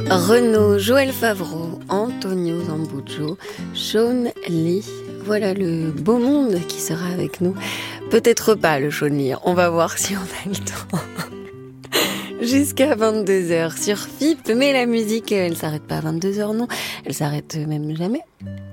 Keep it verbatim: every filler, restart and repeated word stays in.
Renaud, Joël Favreau, Antonio Zambujo, Sean Lee. Voilà le beau monde qui sera avec nous. Peut-être pas le Sean Lee, on va voir si on a le temps. Jusqu'à vingt-deux heures sur F I P, mais la musique, elle s'arrête pas à vingt-deux heures, non. Elle s'arrête même jamais.